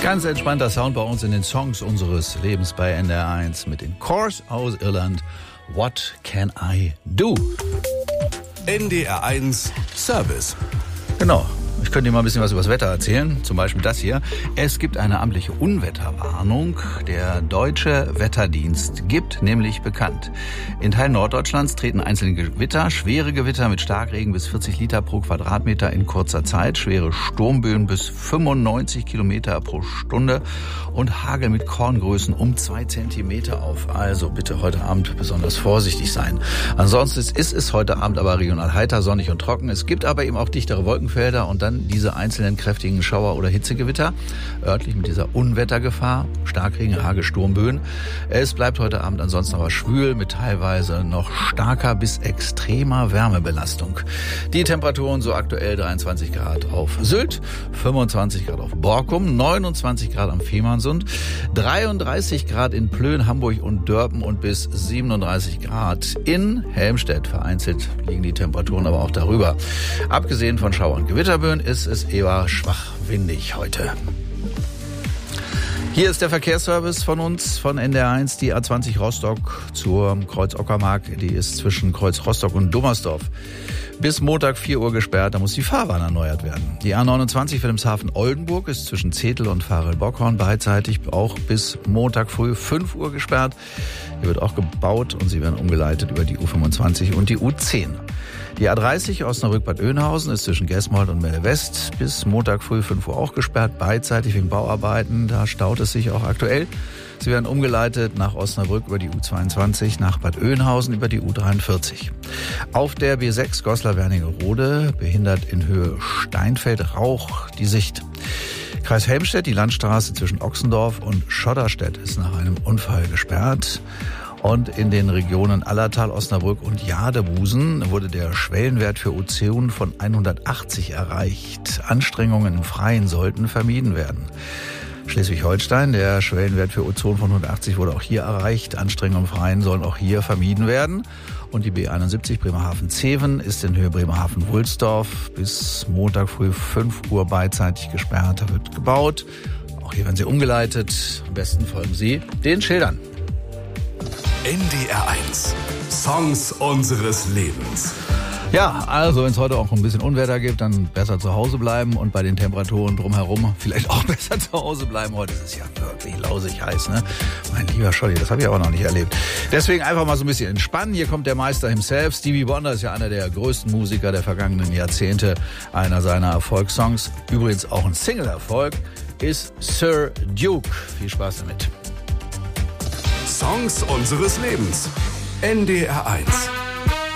Ganz entspannter Sound bei uns in den Songs unseres Lebens bei NDR 1 mit den Corrs aus Irland. What can I do? NDR 1 Service. Genau. Ich könnte dir mal ein bisschen was über das Wetter erzählen, zum Beispiel das hier. Es gibt eine amtliche Unwetterwarnung. Der Deutsche Wetterdienst gibt nämlich bekannt: in Teilen Norddeutschlands treten einzelne Gewitter, schwere Gewitter mit Starkregen bis 40 Liter pro Quadratmeter in kurzer Zeit, schwere Sturmböen bis 95 Kilometer pro Stunde und Hagel mit Korngrößen um 2 Zentimeter auf. Also bitte heute Abend besonders vorsichtig sein. Ansonsten ist es heute Abend aber regional heiter, sonnig und trocken. Es gibt aber eben auch dichtere Wolkenfelder und dann diese einzelnen kräftigen Schauer- oder Hitzegewitter, örtlich mit dieser Unwettergefahr, Starkregen, Hagel, Sturmböen. Es bleibt heute Abend ansonsten aber schwül mit teilweise noch starker bis extremer Wärmebelastung. Die Temperaturen so aktuell 23 Grad auf Sylt, 25 Grad auf Borkum, 29 Grad am Fehmarnsund, 33 Grad in Plön, Hamburg und Dörpen und bis 37 Grad in Helmstedt. Vereinzelt liegen die Temperaturen aber auch darüber. Abgesehen von Schauer- und Gewitterböen ist es eher schwach windig heute. Hier ist der Verkehrsservice von uns, von NDR 1, die A20 Rostock zur Kreuz-Ockermark. Die ist zwischen Kreuz Rostock und Dummersdorf bis Montag 4 Uhr gesperrt. Da muss die Fahrbahn erneuert werden. Die A29 Wilhelmshaven-Oldenburg ist zwischen Zetel und Varel-Bockhorn beidseitig auch bis Montag früh 5 Uhr gesperrt. Hier wird auch gebaut und sie werden umgeleitet über die U25 und die U10. Die A30 Osnabrück-Bad Oeynhausen ist zwischen Gesmold und Melle West bis Montag früh 5 Uhr auch gesperrt, beidseitig wegen Bauarbeiten. Da staut es sich auch aktuell. Sie werden umgeleitet nach Osnabrück über die U22, nach Bad Oeynhausen über die U43. Auf der B6 Goslar-Wernigerode behindert in Höhe Steinfeld-Rauch die Sicht. Kreis Helmstedt, die Landstraße zwischen Ochsendorf und Schotterstedt ist nach einem Unfall gesperrt. Und in den Regionen Allertal, Osnabrück und Jadebusen wurde der Schwellenwert für Ozon von 180 erreicht. Anstrengungen im Freien sollten vermieden werden. Schleswig-Holstein, der Schwellenwert für Ozon von 180 wurde auch hier erreicht. Anstrengungen im Freien sollen auch hier vermieden werden. Und die B71 Bremerhaven-Zeven ist in Höhe Bremerhaven-Wulsdorf bis Montag früh 5 Uhr beidseitig gesperrt. Da wird gebaut. Auch hier werden sie umgeleitet. Am besten folgen Sie den Schildern. NDR 1 Songs unseres Lebens. Ja, also wenn es heute auch ein bisschen Unwetter gibt, dann besser zu Hause bleiben und bei den Temperaturen drumherum vielleicht auch besser zu Hause bleiben. Heute ist es ja wirklich lausig heiß, ne? Mein lieber Scholli, das habe ich aber noch nicht erlebt. Deswegen einfach mal so ein bisschen entspannen. Hier kommt der Meister himself. Stevie Wonder ist ja einer der größten Musiker der vergangenen Jahrzehnte. Einer seiner Erfolgssongs, übrigens auch ein Single-Erfolg, ist Sir Duke. Viel Spaß damit. Songs unseres Lebens. NDR 1.